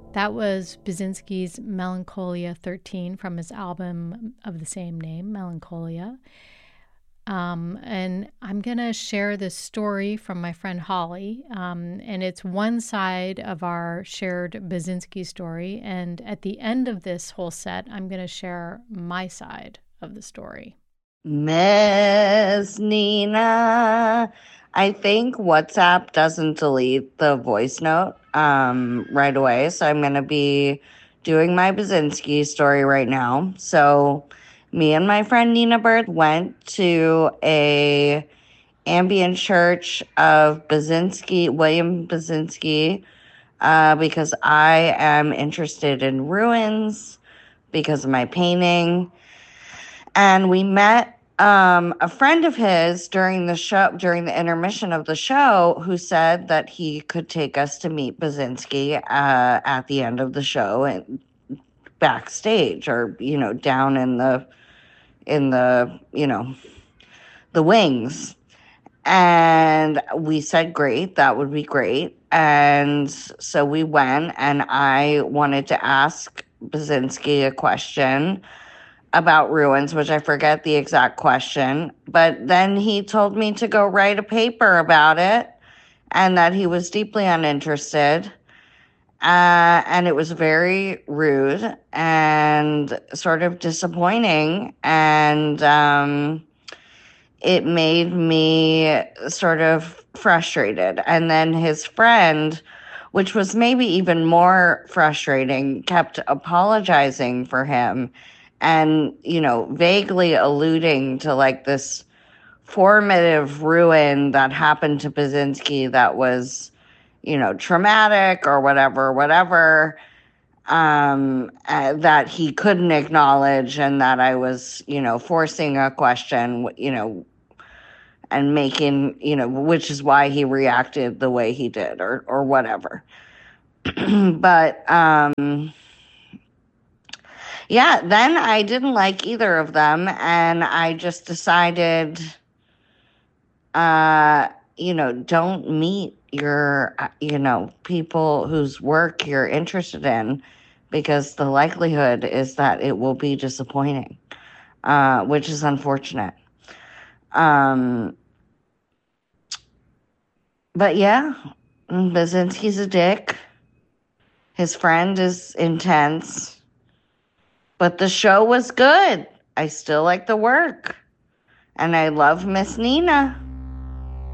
That was Basinski's Melancholia 13 from his album of the same name, Melancholia. And I'm going to share this story from my friend Holly. And it's one side of our shared Basinski story. And at the end of this whole set, I'm going to share my side of the story. Miss Nina, I think WhatsApp doesn't delete the voice note right away. So I'm going to be doing my Basinski story right now. So me and my friend Nina Bird went to a ambient church of William Basinski, because I am interested in ruins because of my painting. And we met a friend of his during the intermission of the show, who said that he could take us to meet Basinski at the end of the show and backstage, or down in the the wings. And we said, great, that would be great. And so we went, and I wanted to ask Basinski a question about ruins, which I forget the exact question. But then he told me to go write a paper about it, and that he was deeply uninterested. And it was very rude and sort of disappointing. And it made me sort of frustrated. And then his friend, which was maybe even more frustrating, kept apologizing for him and, vaguely alluding to like this formative ruin that happened to Basinski that was, traumatic or whatever, that he couldn't acknowledge, and that I was, forcing a question, and making, which is why he reacted the way he did, or whatever. But yeah, then I didn't like either of them, and I just decided, don't meet your, people whose work you're interested in, because the likelihood is that it will be disappointing, which is unfortunate. But yeah, Basinski's a dick. His friend is intense. But the show was good. I still like the work. And I love Miss Nina.